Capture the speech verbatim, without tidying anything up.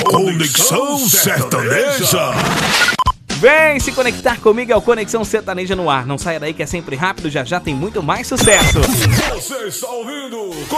Conexão Sertaneja. Vem se conectar comigo, é o Conexão Sertaneja no ar. Não saia daí que é sempre rápido, já já tem muito mais sucesso. Você está ouvindo